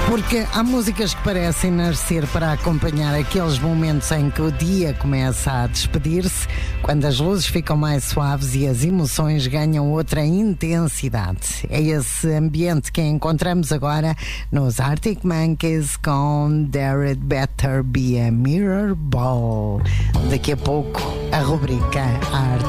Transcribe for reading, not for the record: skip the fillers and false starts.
Porque há músicas que parecem nascer para acompanhar aqueles momentos em que o dia começa a despedir-se, quando as luzes ficam mais suaves e as emoções ganham outra intensidade. É esse ambiente que encontramos agora nos Arctic Monkeys com There Had Better Be a Mirror Ball. Daqui a pouco, a rubrica Arte.